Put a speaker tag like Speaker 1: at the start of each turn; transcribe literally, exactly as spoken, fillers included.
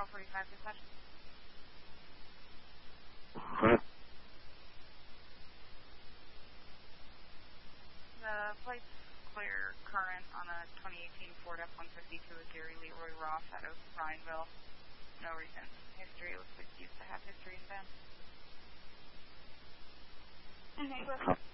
Speaker 1: twelve forty-five dispatch.
Speaker 2: Go ahead.
Speaker 1: The flight's clear current on a twenty eighteen Ford F one fifty to a Gary Leroy Roth out of Rhineville. No recent history. Looks like you used to have history in them.
Speaker 2: Mm-hmm.